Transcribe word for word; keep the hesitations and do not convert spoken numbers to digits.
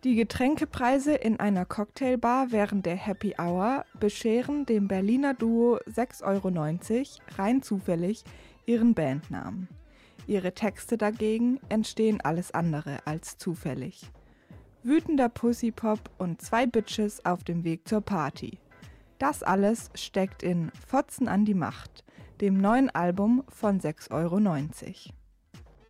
Die Getränkepreise in einer Cocktailbar während der Happy Hour bescheren dem Berliner Duo sechs Euro neunzig rein zufällig ihren Bandnamen. Ihre Texte dagegen entstehen alles andere als zufällig. Wütender Pussypop und zwei Bitches auf dem Weg zur Party. Das alles steckt in Fotzen an die Macht, dem neuen Album von sechs Euro neunzig.